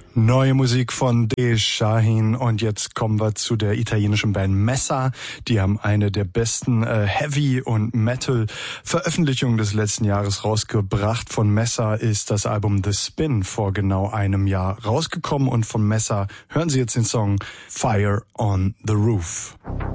Neue Musik von D. Shahin und jetzt kommen wir zu der italienischen Band Messa. Die haben eine der besten Heavy- und Metal-Veröffentlichungen des letzten Jahres rausgebracht. Von Messa ist das Album The Spin vor genau einem Jahr rausgekommen und von Messa hören Sie jetzt den Song Fire on the Roof.